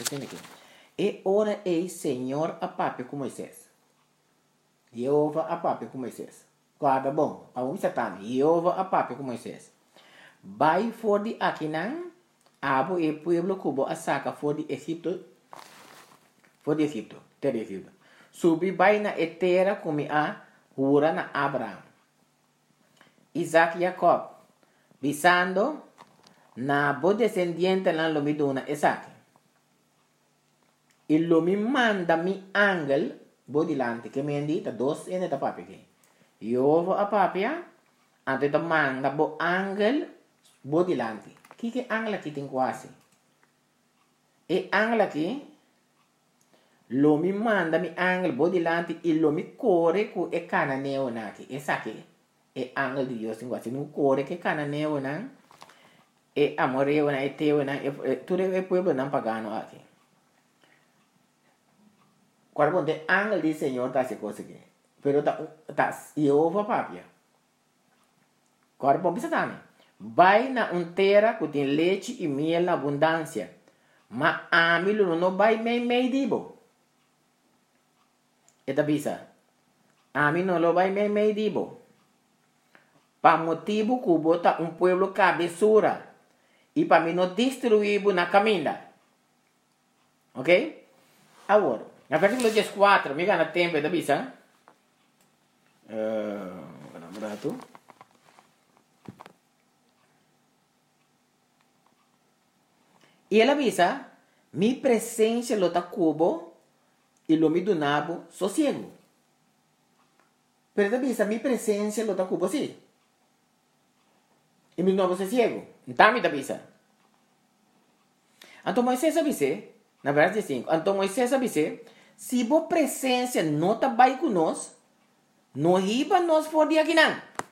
dizendo aqui. E ora ei Senhor a papi com Moisés. Jeová a papi com Moisés. Guarda bom, aonde você está? Jeová a papi com Moisés. Vai for de Aquinan, abo e pueblo cubo a saca for de Egipto. For de Egipto, terra Egipto. Subi vai na etera como a hura na Abraham. Isaac e Jacob. Visando na bo descendiente na lo mi dona Isaac. E lo mi manda mi angel bo dilante che mi indita dos ene ta papi che. Io a papia ante ta manda bo angel bo dilante. Chi che angela chi tin quasi. E angela chi lo mi manda mi angel bo dilante e lo mi corre cu e cananeo naki. E sa che e angel di Dio sin quasi non corre che cananeo na e amoreo na e teo na e tu e pueblo nan pagano aqui. Cuando el ángel del Señor está haciendo cosas aquí. Pero está Jehová papia. Cuando pensa também. Vai na tierra que tem leite e miel na abundância. Mas a mim não vai meio dibo. Eta bisa. A mim não vai meio dibo. Para motivo que bota pueblo cabeçura. E para mim não destruir na caminha. Ok? Agora. Na versículo 14, me gana tempo da bisa. Berapa? E ela avisa, mi presença lo ta cubo e lo mi donabo sossego. Pero ela avisa, mi presença lo ta cubo sim. E mi donabo sossego. Então me avisa. Então Moisés avisa, na versículo 5, então Moisés avisa, se a presença não está bem conosco, não riba nós for de aqui não.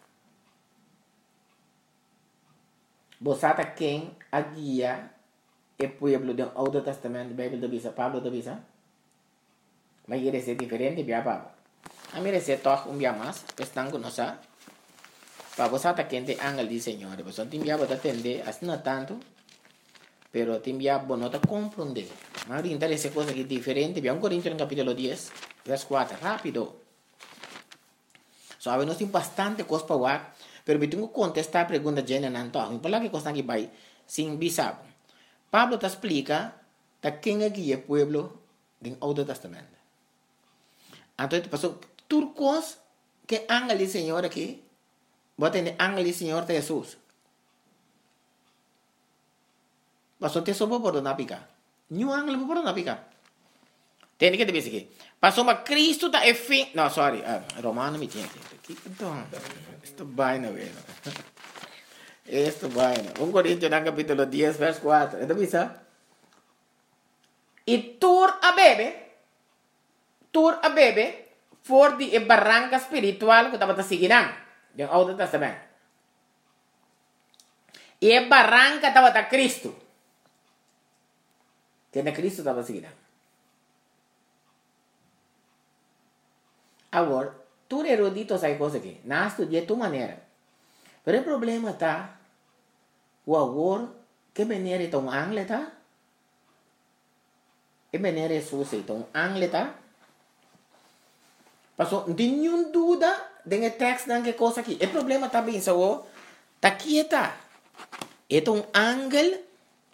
Você está quem a guia é pueblo do Antigo Testamento, da Bíblia da Bisa, Pablo da Bisa? Mas ele é diferente, bia Pablo. A mim é toque dia mais, estão conosco. Para você está quem tem ángel de Senhor, você tem bia para atender, assim não tanto, pero tem bia para não compreender. Mas ahorita essa coisa aqui diferente. Vamos Coríntios no capítulo 10, verso 4. Rápido. Sabe, nós temos bastante coisa para falar. Pero eu tenho que contestar a pergunta de Jenna Nanto. Por lá que coisa aqui vai sem bisabo. Pablo te explica da quem é que é o pueblo do Antigo Testamento. Então, passou turcos que ángel do Senhor aqui. Bota em ángel do Senhor de Jesus. Passou te sopa por não picar. New ángel por não picar. Tem que dizer aqui. Passou uma Cristo da fim. Não, sorry. Romano me tinha aqui. Então, isto vai na vez. Isto vai na. 1 Coríntios no capítulo 10, verso 4. Então, bisa. E tur a bebe, for de barranca espiritual que estava seguindo. Do Antigo Testamento. E a barranca estava a Cristo. Que na Cristo estava seguindo. Agora, tu erudito sai coisa aqui. Não estudia de tua maneira. Mas o problema está, o agora, que maneira é tão angle, tá? Que maneira é suja, tão angle, tá? Passou, não tem nenhuma dúvida de texto que coisa aqui. O problema está bem, só, tá aqui, tá? É tão angle.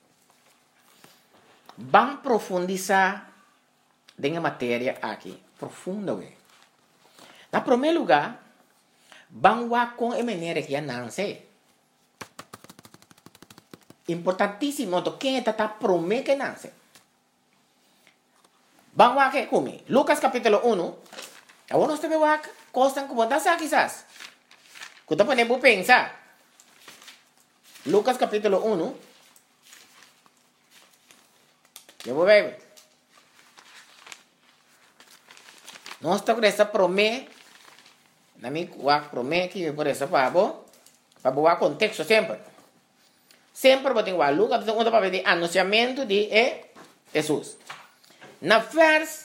Vamos profundizar na matéria aqui. Profunda, Na primeiro lugar, vamos ver com a maneira que não sei. Importantíssimo, quem está prometendo que não sei. Vamos ver comigo. Lucas capítulo 1. Agora nós temos que coisas como essa quizás. Que tu podemos pensar. Lucas capítulo 1. Eu vou ver. Nós estamos com essa promessa. Na minha promessa que por essa para boa contexto sempre. Sempre vou ter que Lucas capítulo 1 para ver o anunciamento de Jesus. Na verso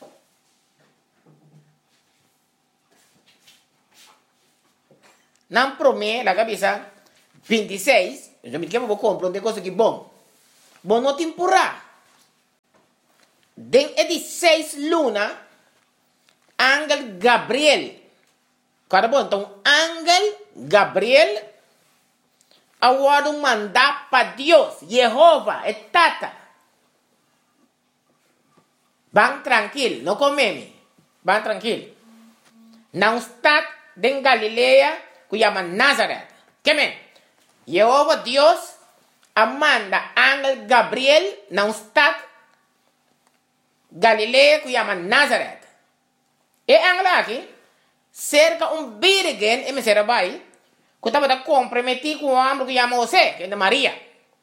na promessa, na cabeça 26, eu me quero compreender coisa que bom. Bom não te empurrar. Den de 6 luna, ángel Gabriel. Cada bom, então, ángel Gabriel, agora mandar para Deus, Jehová, é tata. Van tranquilo, não comeme. Van tranquilo. Não está em Galileia, que chama Nazaré. Que men? Jehová Deus, manda ángel Gabriel, não está Galileia, que chama Nazaré. E ángel aqui, cerca virgem, e me será vai, que estava comprometido com o homem que chama José, que é de Maria.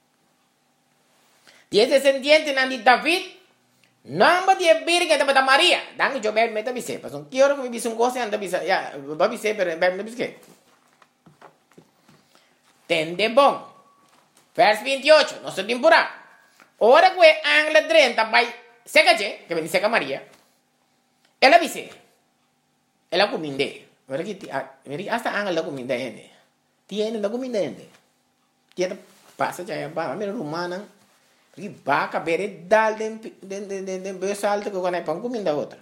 E esse descendente de David, nome de virgem estava da Maria. Danke, eu bebo meta bise. Mas que hora que me bise coisa anda bise, ya, vai bise, pero bebe bise. Tende bom. Verso 28, nosso temporada. Ora que o ángel 30 vai seca que vem seca Maria. Ela bise. Ela cominde. Ora que hasta ángel la cominde ende. Tiene la cominde ende. Tiene passa já é ba, mira romana. Porque vaca bere dal den besalto que quando é pão comida outra.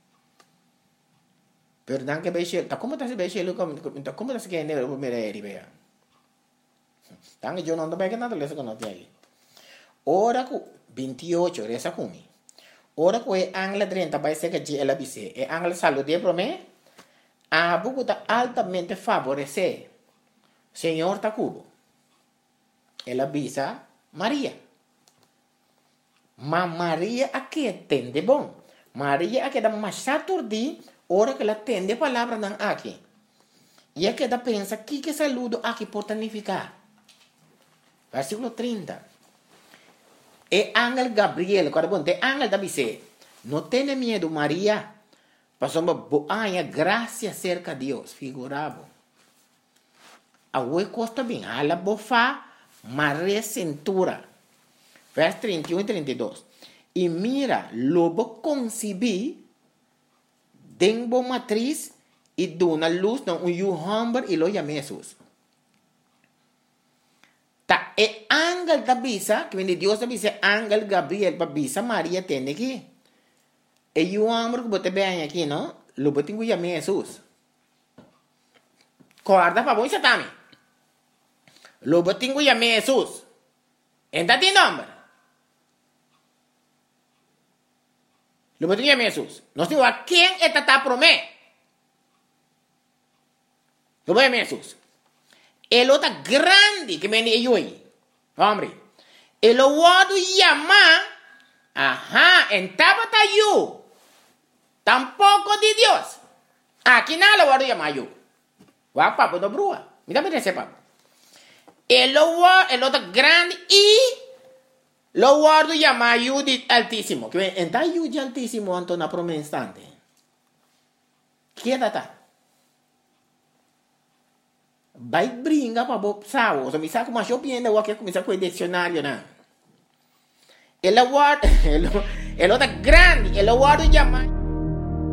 Pero dan que beixe, tá como tá se beixe como tá se que ne primeira eri bea. Dan que eu não tô bem que nada lesa que não tem aí. Ora ku 28 resa kumi. Ora ku e angla 30 vai ser que ela bise. E angla salude pro me. A buku tá altamente favorecer. Senhor tá cubo. Ela bisa Maria. Mas Maria aqui entende bom. Maria aqui dá mais saturdi, hora que ela entende a palavra não aqui. E aqui dá pensa, que saludo aqui pode significar? Versículo 30. E ángel Gabriel, quando bom, ángel da bise, não tenha medo Maria, passou boa graça cerca de Deus, figurado. A oi costa bem, ela bofa, Maria cintura. Verso 31 e 32. E mira, lobo concebí, denbo matriz, e dona luz, não, humber, e lo llame Jesus. Ta, e ángel da bisa, que vem de Deus da bisa, ángel Gabriel, para bisa, Maria tem aqui. E humber, que bote bem aqui, não? Lobo tem que llame Jesus. Guarda, para bom, isso também. Lobo tem que llame Jesus. Entra de nome. Lo que llama Jesús. Nos digo, ¿a quién está promé? Lo que llama Jesús. El otro grande que viene yo ahí. Hombre. El otro llama. Ajá. En tabata yo. Tampoco de Dios. Aquí nada lo voy a llamar yo. Va, papo, no brua. Mira, mira ese papo. El otro grande y lo guardo llama Judith Altísimo. Que entra Judith Altísimo ante una promesa instante. ¿Qué data? Vai brinca para o sao. O sea, me sabe como eu piendo o que começar com o dicionário, né? Ele guarda, ele outro grande, ele guardo llama